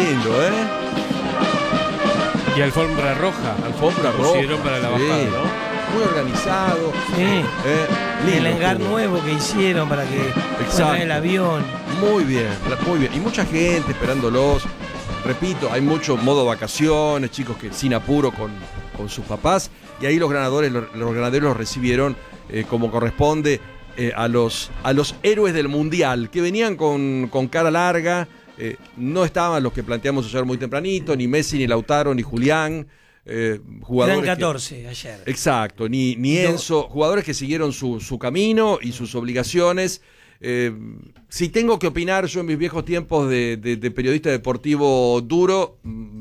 lindo, ¿eh? Y alfombra roja. Alfombra roja. Pusieron para la bajada, ¿no? Muy organizado. Sí. El hangar nuevo que hicieron para que puedan el avión. Muy bien, muy bien. Y mucha gente esperándolos. Repito, hay mucho modo vacaciones, chicos que sin apuro con sus papás. Y ahí los ganaderos los recibieron como corresponde a los héroes del Mundial, que venían con cara larga. No estaban los que planteamos ayer muy tempranito, ni Messi, ni Lautaro, ni Julián. Jugadores eran 14 ayer. Exacto, ni Enzo. Jugadores que siguieron su camino y sus obligaciones. Si tengo que opinar yo en mis viejos tiempos de periodista deportivo duro,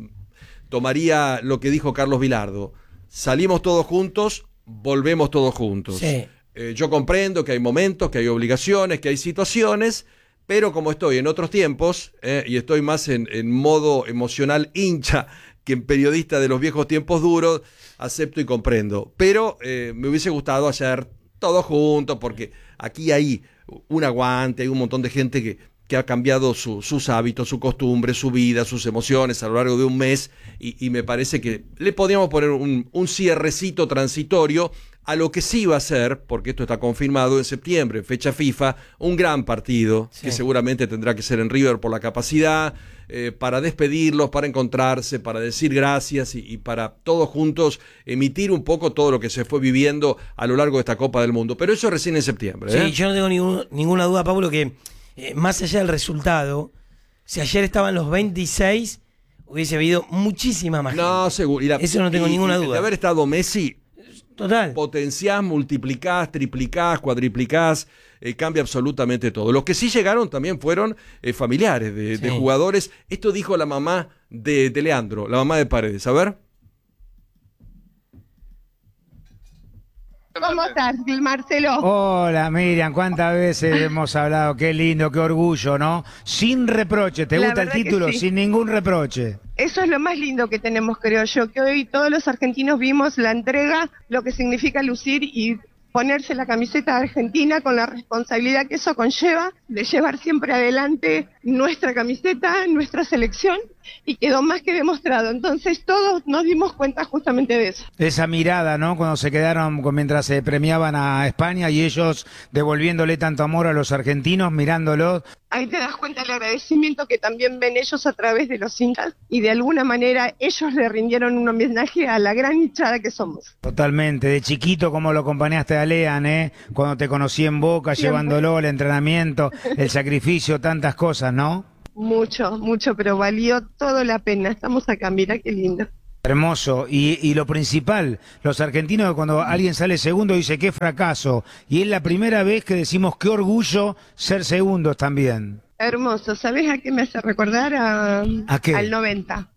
tomaría lo que dijo Carlos Vilardo. Salimos todos juntos, volvemos todos juntos. Sí. Yo comprendo que hay momentos, que hay obligaciones, que hay situaciones, pero como estoy en otros tiempos, y estoy más en modo emocional hincha que en periodista de los viejos tiempos duros, acepto y comprendo. Pero me hubiese gustado hacer todos juntos, porque aquí hay un aguante, hay un montón de gente que ha cambiado sus hábitos, su costumbre, su vida, sus emociones a lo largo de un mes, y me parece que le podríamos poner un cierrecito transitorio a lo que sí va a ser, porque esto está confirmado en septiembre, fecha FIFA, un gran partido, que seguramente tendrá que ser en River por la capacidad, para despedirlos, para encontrarse, para decir gracias y para todos juntos emitir un poco todo lo que se fue viviendo a lo largo de esta Copa del Mundo. Pero eso recién en septiembre. Sí, yo no tengo ninguna duda, Pablo, que más allá del resultado, si ayer estaban los 26, hubiese habido muchísima más gente. No, seguro. Eso no tengo ninguna duda. De haber estado Messi, total, potenciás, multiplicás, triplicás, cuadriplicás, cambia absolutamente todo. Los que sí llegaron también fueron familiares de jugadores. Esto dijo la mamá de Leandro, la mamá de Paredes. A ver. ¿Cómo estás, Marcelo? Hola, Miriam, ¿cuántas veces hemos hablado? Qué lindo, qué orgullo, ¿no? Sin reproche, ¿te gusta el título? Sí. Sin ningún reproche. Eso es lo más lindo que tenemos, creo yo, que hoy todos los argentinos vimos la entrega, lo que significa lucir y ponerse la camiseta de Argentina con la responsabilidad que eso conlleva, de llevar siempre adelante nuestra camiseta, nuestra selección, y quedó más que demostrado. Entonces todos nos dimos cuenta justamente de eso. Esa mirada, ¿no? Cuando se quedaron, mientras se premiaban a España y ellos devolviéndole tanto amor a los argentinos, mirándolos. Ahí te das cuenta del agradecimiento que también ven ellos a través de los hinchas, y de alguna manera ellos le rindieron un homenaje a la gran hinchada que somos. Totalmente, de chiquito como lo acompañaste a Lean, cuando te conocí en Boca, siempre llevándolo al entrenamiento, el sacrificio, tantas cosas, ¿no? Mucho, pero valió todo la pena. Estamos acá, mira qué lindo. Hermoso, y lo principal, los argentinos cuando alguien sale segundo dice qué fracaso, y es la primera vez que decimos qué orgullo ser segundos también. Hermoso, ¿sabes a qué me hace recordar? ¿A qué? Al 90.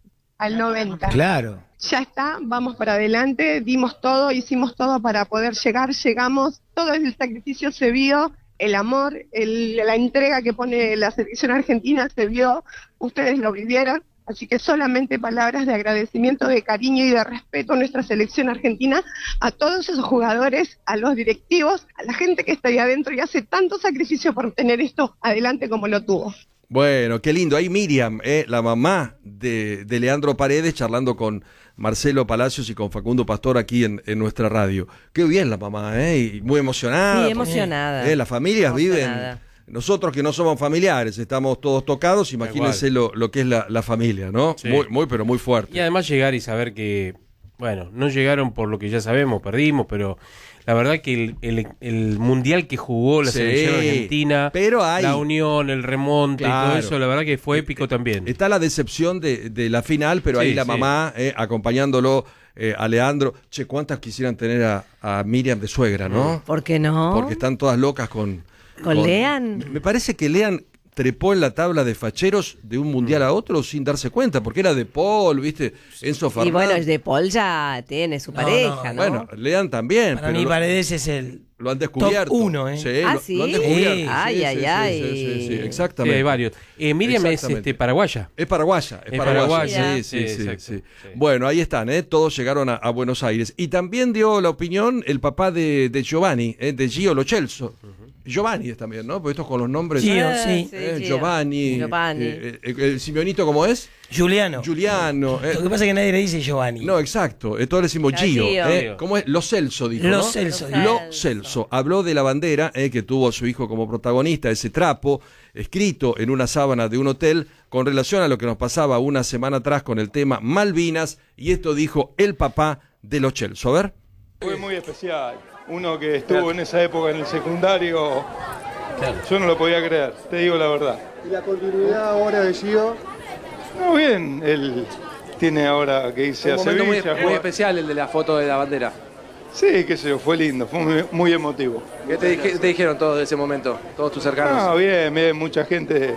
Claro. Ya está, vamos para adelante, dimos todo, hicimos todo para poder llegar, llegamos, todo el sacrificio se vio, el amor, la entrega que pone la selección argentina se vio, ustedes lo vivieron. Así que solamente palabras de agradecimiento, de cariño y de respeto a nuestra selección argentina, a todos esos jugadores, a los directivos, a la gente que está ahí adentro y hace tanto sacrificio por tener esto adelante como lo tuvo. Bueno, qué lindo. Ahí Miriam, la mamá de Leandro Paredes, charlando con Marcelo Palacios y con Facundo Pastor aquí en nuestra radio. Qué bien la mamá, y muy emocionada. Sí, emocionada. Las familias viven... Nosotros que no somos familiares, estamos todos tocados, imagínense lo que es la familia, ¿no? Sí. Muy, pero muy fuerte. Y además llegar y saber que, bueno, no llegaron por lo que ya sabemos, perdimos, pero la verdad que el mundial que jugó la selección argentina, pero la unión, el remonte y todo eso, la verdad que fue épico también. Está la decepción de la final, pero ahí la mamá acompañándolo a Leandro. Che, ¿cuántas quisieran tener a Miriam de suegra, no? ¿Por qué no? Porque están todas locas con Lean. Me parece que Lean trepó en la tabla de facheros de un mundial a otro sin darse cuenta, porque era De Paul, ¿viste? Enzo Fernández. Y bueno, De Paul ya tiene su pareja, ¿no? Bueno, Lean también. Para mí Paredes es el lo han descubierto. Top 1, ¿eh? Sí, ¿Sí? Lo han descubierto. Ay. Sí, exactamente. Sí, hay varios. Miriam es paraguaya. Es paraguaya. Sí. Bueno, ahí están, todos llegaron a Buenos Aires. Y también dio la opinión el papá de Giovanni, de Gio Lo Celso. Giovanni es también, ¿no? Porque estos con los nombres. Gio, sí. Gio. Giovanni. ¿El Simeonito cómo es? Giuliano. Giuliano. Lo que pasa es que nadie le dice Giovanni. No, exacto. Todos le decimos Gio. Gio. ¿Cómo es? Lo Celso, dijo, Lo ¿no? Celso. Lo Celso. Habló de la bandera que tuvo a su hijo como protagonista, ese trapo escrito en una sábana de un hotel con relación a lo que nos pasaba una semana atrás con el tema Malvinas, y esto dijo el papá de Lo Celso. A ver. Fue muy especial. Uno que estuvo en esa época en el secundario, yo no lo podía creer, te digo la verdad. ¿Y la continuidad ahora de Gio? No, bien, él tiene ahora que irse a momento Sevilla. muy especial el de la foto de la bandera. Sí, qué sé yo, fue lindo, fue muy emotivo. ¿Qué te dijeron todos de ese momento, todos tus cercanos? Ah, bien, mucha gente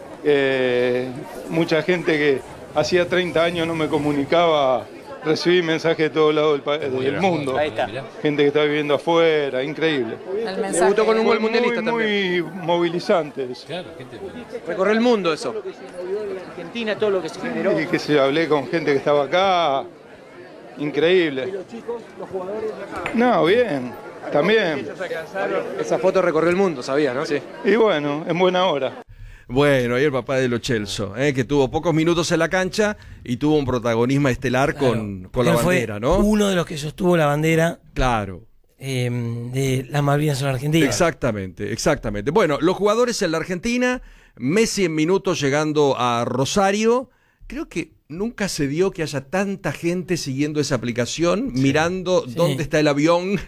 que hacía 30 años no me comunicaba, recibí mensajes de todos lados del mundo. Ahí está. Gente que está viviendo afuera, increíble. Debutó con un gol mundialista muy también. movilizante eso. Recorrió el mundo eso. Argentina, todo lo que se generó. Y que se hablé con gente que estaba acá, increíble. Los chicos, los jugadores. No, bien, también. Esa foto recorrió el mundo, sabías, ¿no? Sí. Y bueno, en buena hora. Bueno, ahí el papá de Lo Celso, que tuvo pocos minutos en la cancha y tuvo un protagonismo estelar con la bandera, fue ¿no? uno de los que sostuvo la bandera Claro. de las Malvinas en Argentina. Exactamente, exactamente. Bueno, los jugadores en la Argentina, Messi en minutos llegando a Rosario. Creo que nunca se dio que haya tanta gente siguiendo esa aplicación, mirando dónde está el avión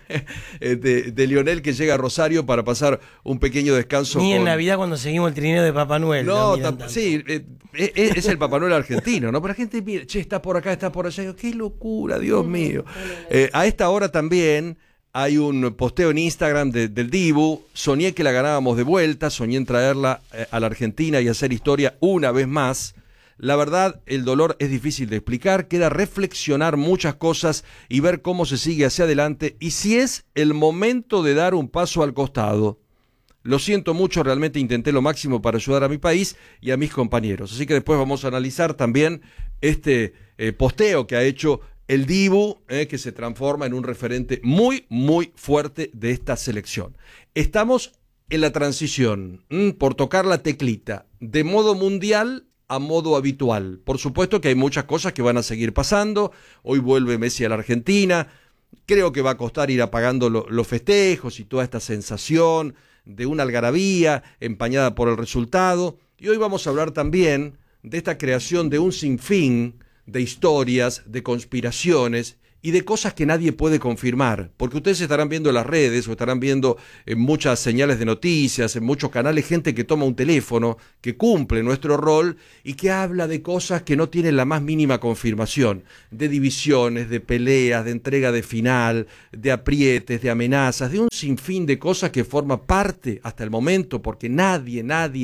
de Lionel que llega a Rosario para pasar un pequeño descanso. Ni en Navidad cuando seguimos el trineo de Papá Noel. No, miran tanto. sí, es el Papá Noel argentino, ¿no? Pero la gente mira, che, está por acá, está por allá. Digo, qué locura, Dios mío. A esta hora también hay un posteo en Instagram del Dibu. Soñé que la ganábamos de vuelta, soñé en traerla a la Argentina y hacer historia una vez más. La verdad, el dolor es difícil de explicar, queda reflexionar muchas cosas y ver cómo se sigue hacia adelante y si es el momento de dar un paso al costado. Lo siento mucho, realmente intenté lo máximo para ayudar a mi país y a mis compañeros. Así que después vamos a analizar también este posteo que ha hecho el Dibu, que se transforma en un referente muy, muy fuerte de esta selección. Estamos en la transición, por tocar la teclita, de modo mundial a modo habitual. Por supuesto que hay muchas cosas que van a seguir pasando. Hoy vuelve Messi a la Argentina. Creo que va a costar ir apagando los festejos y toda esta sensación de una algarabía empañada por el resultado. Y hoy vamos a hablar también de esta creación de un sinfín de historias, de conspiraciones y de cosas que nadie puede confirmar, porque ustedes estarán viendo en las redes o estarán viendo en muchas señales de noticias, en muchos canales, gente que toma un teléfono, que cumple nuestro rol y que habla de cosas que no tienen la más mínima confirmación, de divisiones, de peleas, de entrega de final, de aprietes, de amenazas, de un sinfín de cosas que forma parte hasta el momento, porque nadie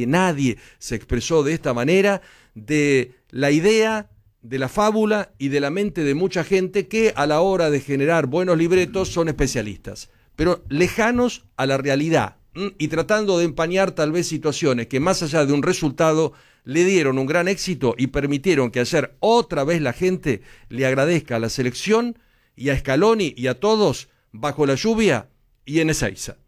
se expresó de esta manera, de la idea, de la fábula y de la mente de mucha gente que a la hora de generar buenos libretos son especialistas, pero lejanos a la realidad y tratando de empañar tal vez situaciones que más allá de un resultado le dieron un gran éxito y permitieron que ayer otra vez la gente le agradezca a la selección y a Scaloni y a todos bajo la lluvia y en Ezeiza.